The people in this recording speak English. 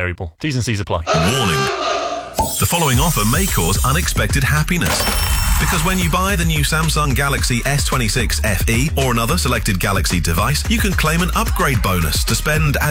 variable. T's and C's apply. Warning. The following offer may cause unexpected happiness. Because when you buy the new Samsung Galaxy S26 FE or another selected Galaxy device, you can claim an upgrade bonus to spend